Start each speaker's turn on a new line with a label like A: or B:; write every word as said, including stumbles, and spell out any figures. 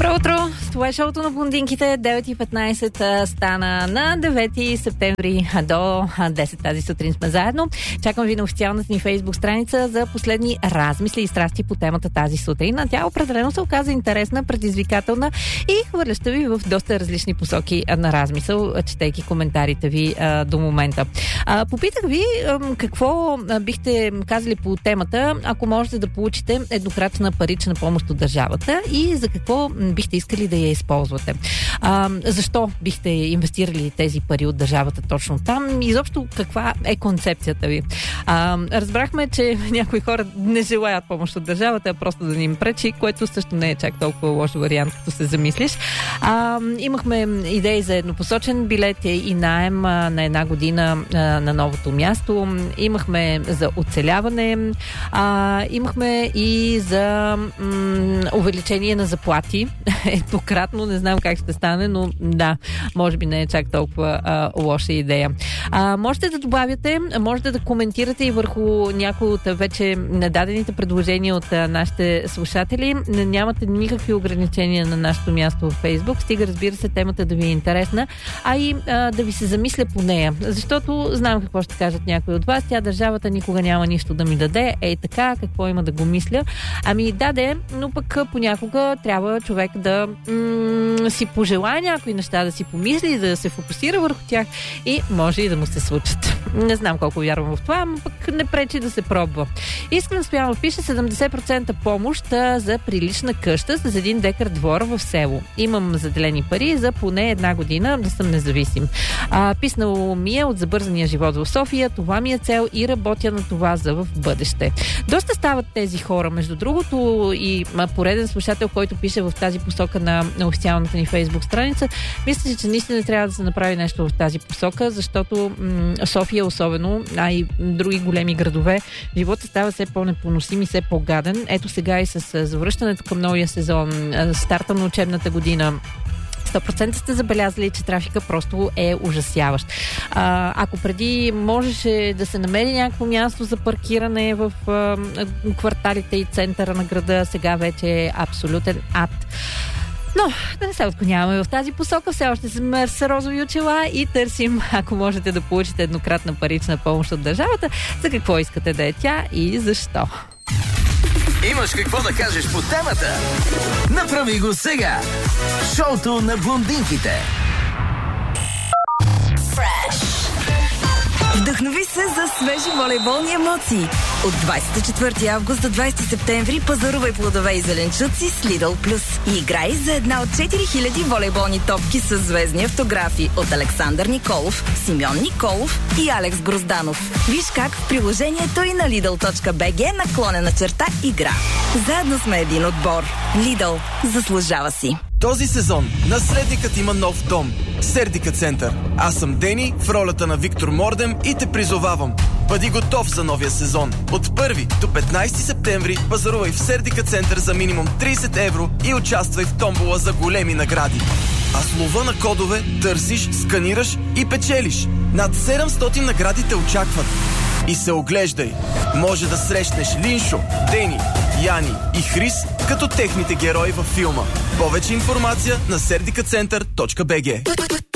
A: Добро утро! Това е шоуто на блондинките. девет и петнайсет стана на девети септември до десет тази сутрин сме заедно. Чакам ви на официалната ни фейсбук страница за последни размисли и страсти по темата тази сутрин. А тя определено се оказа интересна, предизвикателна и хвърляща ви в доста различни посоки на размисъл, четейки коментарите ви а, до момента. А, попитах ви а, какво а, бихте казали по темата, ако можете да получите еднократна парична помощ от държавата и за какво бихте искали да я използвате. А, защо бихте инвестирали тези пари от държавата точно там? Изобщо каква е концепцията ви? А, разбрахме, че някои хора не желаят помощ от държавата, а просто да ни им пречи, което също не е чак толкова лош вариант, като се замислиш. А, имахме идеи за еднопосочен билет и наем а, на една година а, на новото място. Имахме за оцеляване. А, имахме и за м- увеличение на заплати. Еднократно, не знам как ще стане, но да, може би не е чак толкова а, лоша идея. А, можете да добавяте, можете да коментирате и върху някои от вече нададените предложения от а, нашите слушатели. Нямате никакви ограничения на нашето място във Фейсбук. Стига, разбира се, темата да ви е интересна, а и а, да ви се замисля по нея. Защото знам какво ще кажат някои от вас. Тя, държавата, никога няма нищо да ми даде. Ей така, какво има да го мисля? Ами даде, но пък понякога трябва човек да м- си пожелае някои неща, да си помисли, да се фокусира върху тях и може и да му се случат. Не знам колко вярвам в това, но пък не пречи да се пробва. Искрен Стоянов пише седемдесет процента помощ за прилична къща с един декар двор в село. Имам заделени пари за поне една година да съм независим. А, писнало ми е от забързания живот в София. Това ми е цел и работя на това за в бъдеще. Доста стават тези хора. Между другото и пореден слушател, който пише в тази посока на, на официалната ни фейсбук страница, мисля, че наистина трябва да се направи нещо в тази посока, защото м- София особено, а и други големи градове, живота става все по-непоносим и все по-гаден. Ето сега и с завръщането към новия сезон, старта на учебната година, сто процента сте забелязали, че трафика просто е ужасяващ. А, ако преди можеше да се намери някакво място за паркиране в а, кварталите и центъра на града, сега вече е абсолютен ад. Но да не се отклоняваме в тази посока. Все още сме с розови очила и търсим, ако можете да получите еднократна парична помощ от държавата, за какво искате да е тя и защо.
B: Имаш какво да кажеш по темата? Направи го сега! Шоуто на блондинките.
C: Вдъхнови се за свежи волейболни емоции. От двайсет и четвърти август до двайсети септември пазарувай плодове и зеленчуци с Lidl Plus и играй за една от четири хиляди волейболни топки с звездни автографи от Александър Николов, Симеон Николов и Алекс Грозданов. Виж как в приложението и на Lidl.bg наклонена черта игра. Заедно сме един отбор. Lidl заслужава си.
D: Този сезон наследникът има нов дом – Сердика център. Аз съм Дени в ролята на Виктор Мордем и те призовавам. Бъди готов за новия сезон. От първи до петнайсети септември пазарувай в Сердика център за минимум трийсет евро и участвай в томбола за големи награди. А с лова на кодове търсиш, сканираш и печелиш. Над седемстотин награди те очакват. И се оглеждай. Може да срещнеш Линшо, Дени, Яни и Хрис като техните герои във филма. Повече информация на сердикацентър точка би джи.